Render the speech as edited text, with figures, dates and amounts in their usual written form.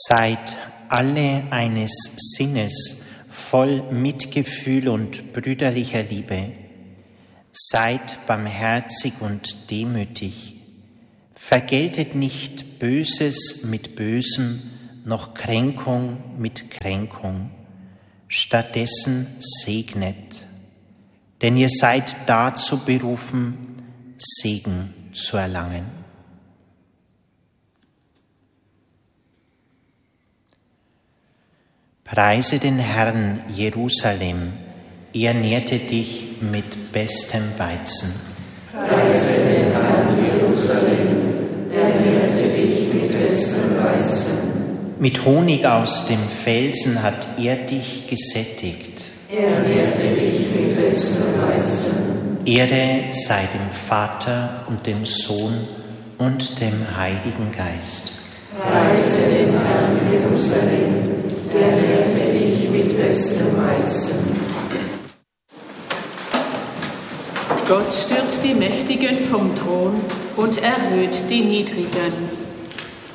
Seid alle eines Sinnes, voll Mitgefühl und brüderlicher Liebe. Seid barmherzig und demütig. Vergeltet nicht Böses mit Bösem, noch Kränkung mit Kränkung. Stattdessen segnet. Denn ihr seid dazu berufen, Segen zu erlangen. Preise den Herrn, Jerusalem, er nährte dich mit bestem Weizen. Preise den Herrn, Jerusalem, er nährte dich mit bestem Weizen. Mit Honig aus dem Felsen hat er dich gesättigt. Er nährte dich mit bestem Weizen. Ehre sei dem Vater und dem Sohn und dem Heiligen Geist. Preise den Herrn, Jerusalem, er nährte dich mit bestem Weizen. Gott stürzt die Mächtigen vom Thron und erhöht die Niedrigen.